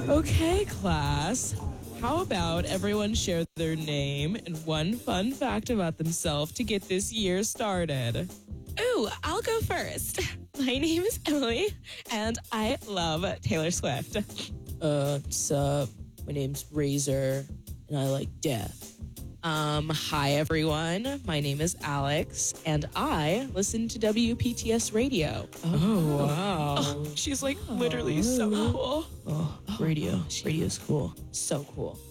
Okay, class. How about everyone share their name and one fun fact about themselves to get this year started? Ooh, I'll go first. My name is Emily, and I love Taylor Swift. Sup? My name's Razor, and I like death. Hi everyone. My name is Alex, and I listen to WPTS Radio. Oh, wow. She's like literally so cool. Oh, radio. Radio's cool. So cool.